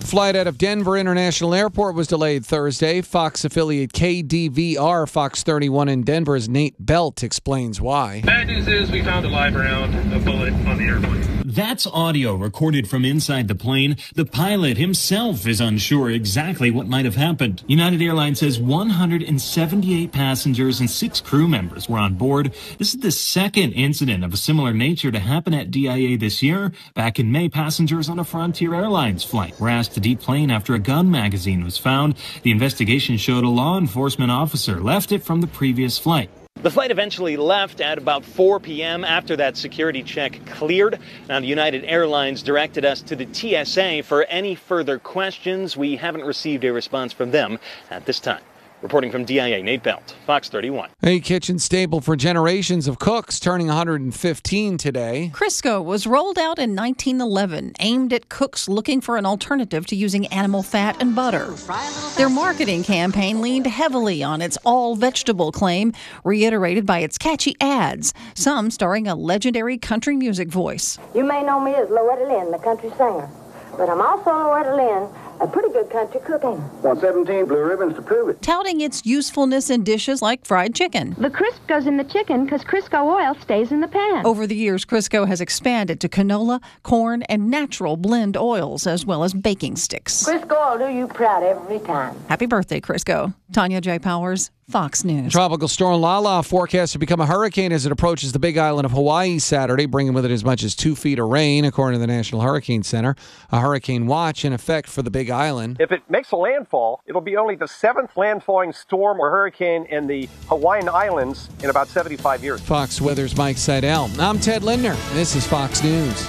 Flight out of Denver International Airport was delayed Thursday. Fox affiliate KDVR Fox 31 in Denver's Nate Belt explains why. Bad news is we found a live round, a bullet on the airplane. That's audio recorded from inside the plane. The pilot himself is unsure exactly what might have happened. United Airlines says 178 passengers and 6 crew members were on board. This is the second incident of a similar nature to happen at DIA this year. Back in May, passengers on a Frontier Airlines flight were asked to deplane after a gun magazine was found. The investigation showed a law enforcement officer left it from the previous flight. The flight eventually left at about 4 p.m. after that security check cleared. Now, United Airlines directed us to the TSA for any further questions. We haven't received a response from them at this time. Reporting from DIA, Nate Belt, Fox 31. A kitchen staple for generations of cooks turning 115 today. Crisco was rolled out in 1911, aimed at cooks looking for an alternative to using animal fat and butter. Their marketing campaign leaned heavily on its all-vegetable claim, reiterated by its catchy ads, some starring a legendary country music voice. You may know me as Loretta Lynn, the country singer, but I'm also Loretta Lynn, a pretty good country cook, ain't I? 117 blue ribbons to prove it. Touting its usefulness in dishes like fried chicken. The crisp goes in the chicken because Crisco oil stays in the pan. Over the years, Crisco has expanded to canola, corn, and natural blend oils, as well as baking sticks. Crisco will do you proud every time. Happy birthday, Crisco. Tanya J. Powers, Fox News. Tropical storm Lala forecast to become a hurricane as it approaches the Big Island of Hawaii Saturday, bringing with it as much as 2 feet of rain, according to the National Hurricane Center. A hurricane watch in effect for the Big Island. If it makes a landfall, it'll be only the 7th landfalling storm or hurricane in the Hawaiian Islands in about 75 years. Fox Weather's Mike Seidel. I'm Ted Lindner. This is Fox News.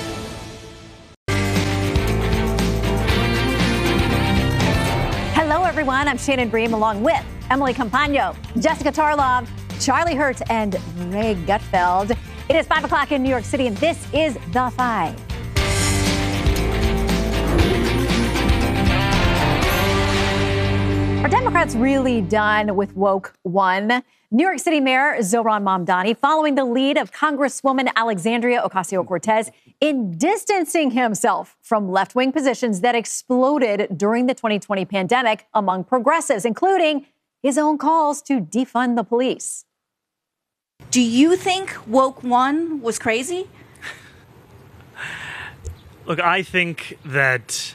Hello, everyone. I'm Shannon Bream, along with Emily Campagno, Jessica Tarlov, Charlie Hurt, and Ray Gutfeld. It is 5 o'clock in New York City, and this is The Five. Are Democrats really done with woke one? New York City Mayor Zohran Mamdani following the lead of Congresswoman Alexandria Ocasio-Cortez in distancing himself from left-wing positions that exploded during the 2020 pandemic among progressives, including his own calls to defund the police. Do you think woke one was crazy? Look, I think that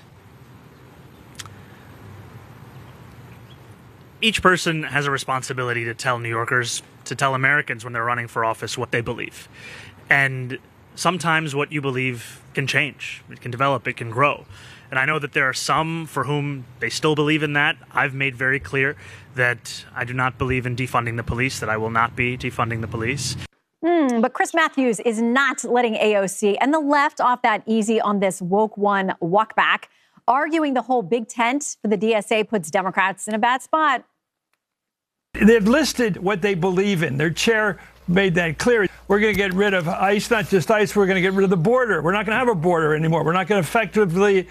each person has a responsibility to tell New Yorkers, to tell Americans when they're running for office what they believe. And sometimes what you believe can change. It can develop. It can grow. And I know that there are some for whom they still believe in that. I've made very clear that I do not believe in defunding the police, that I will not be defunding the police. But Chris Matthews is not letting AOC and the left off that easy on this woke one walk back, arguing the whole big tent for the DSA puts Democrats in a bad spot. They've listed what they believe in. Their chair made that clear. We're going to get rid of ICE, not just ICE. We're going to get rid of the border. We're not going to have a border anymore. We're not going to effectively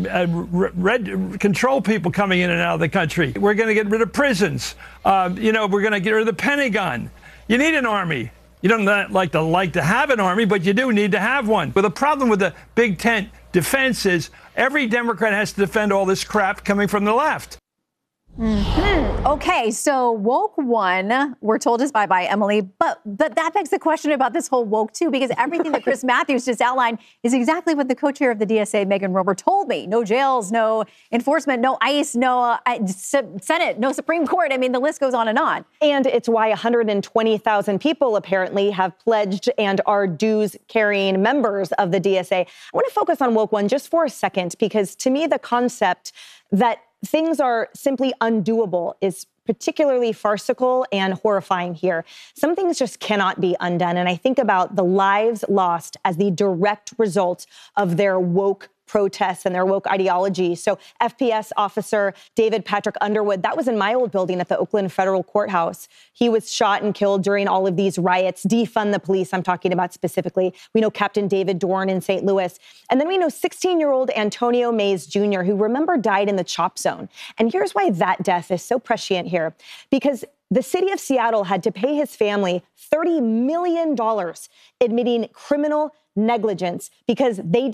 control people coming in and out of the country. We're going to get rid of prisons. We're going to get rid of the Pentagon. You need an army. You don't like to have an army, but you do need to have one. But the problem with the big tent defense is every Democrat has to defend all this crap coming from the left. Okay, so woke one, we're told is bye-bye, Emily. But that begs the question about this whole woke two, because everything that Chris Matthews just outlined is exactly what the co-chair of the DSA, Megan Rober, told me. No jails, no enforcement, no ICE, no Senate, no Supreme Court. I mean, the list goes on and on. And it's why 120,000 people apparently have pledged and are dues-carrying members of the DSA. I want to focus on woke one just for a second, because to me, the concept that things are simply undoable is particularly farcical and horrifying here. Some things just cannot be undone. And I think about the lives lost as the direct result of their woke protests and their woke ideology. So FPS officer David Patrick Underwood, that was in my old building at the Oakland Federal Courthouse. He was shot and killed during all of these riots. Defund the police, I'm talking about specifically. We know Captain David Dorn in St. Louis. And then we know 16-year-old Antonio Mays Jr., who remember died in the chop zone. And here's why that death is so prescient here. Because the city of Seattle had to pay his family $30 million admitting criminal negligence because they